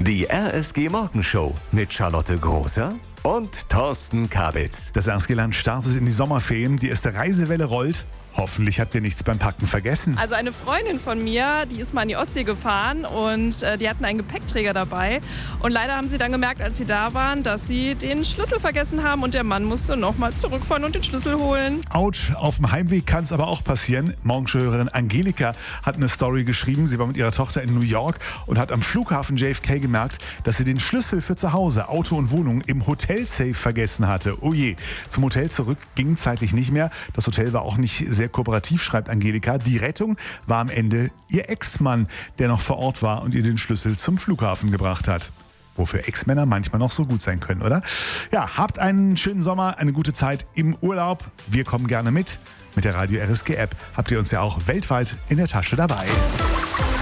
Die RSG Morgenshow mit Charlotte Großer und Thorsten Kabitz. Das RSG-Land startet in die Sommerferien, die erste Reisewelle rollt. Hoffentlich habt ihr nichts beim Packen vergessen. Also eine Freundin von mir, die ist mal in die Ostsee gefahren und die hatten einen Gepäckträger dabei. Und leider haben sie dann gemerkt, als sie da waren, dass sie den Schlüssel vergessen haben und der Mann musste nochmal zurückfahren und den Schlüssel holen. Autsch, auf dem Heimweg kann es aber auch passieren. Morgenschauhörerin Angelika hat eine Story geschrieben. Sie war mit ihrer Tochter in New York und hat am Flughafen JFK gemerkt, dass sie den Schlüssel für zu Hause, Auto und Wohnung im Hotelsafe vergessen hatte. Oh je, zum Hotel zurück ging zeitlich nicht mehr. Das Hotel war auch nicht sehr kooperativ, schreibt Angelika. Die Rettung war am Ende ihr Ex-Mann, der noch vor Ort war und ihr den Schlüssel zum Flughafen gebracht hat. Wofür Ex-Männer manchmal noch so gut sein können, oder? Ja, habt einen schönen Sommer, eine gute Zeit im Urlaub. Wir kommen gerne mit. Mit der Radio RSG App habt ihr uns ja auch weltweit in der Tasche dabei.